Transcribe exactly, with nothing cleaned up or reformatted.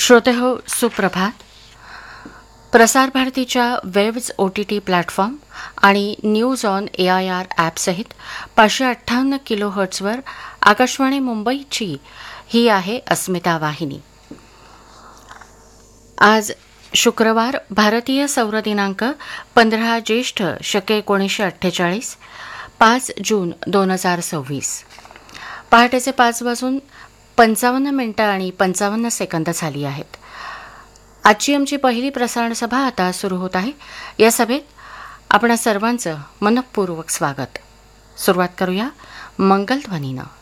श्रोतेहो सुप्रभात. प्रसार भारतीच्या webs O T T platform आणि news on A I R ॲपसहित पाचशे अठ्ठावन्न किलो हर्ट्झवर आकाशवाणी मुंबईची ही आहे अस्मिता वाहिनी. आज शुक्रवार, भारतीय सौर दिनांक पंधरा ज्येष्ठ शके एकोणीसशे अठ्ठेचाळीस, पाच जून दोन हजार सव्वीस. पहाटेचे पाच वाजून पंचावन्न मिनिटं आणि पंचावन्न सेकंद झाली आहेत. आजची आमची पहिली प्रसारण सभा आता सुरू होत आहे. या सभेत आपण सर्वांचं मनःपूर्वक स्वागत. सुरुवात करूया मंगलध्वनीनं.